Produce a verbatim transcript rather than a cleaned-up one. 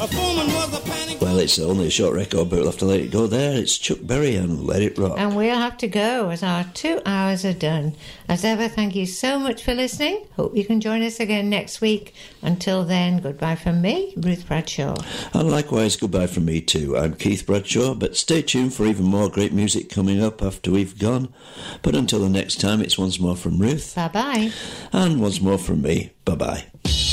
Well, it's only a short record, but we'll have to let it go there. It's Chuck Berry and Let It Rock. And we'll have to go as our two hours are done. As ever, thank you so much for listening. Hope you can join us again next week. Until then, goodbye from me, Ruth Bradshaw. And likewise, goodbye from me too. I'm Keith Bradshaw, but stay tuned for even more great music coming up after we've gone. But until the next time, it's once more from Ruth. Bye-bye. And once more from me. Bye-bye.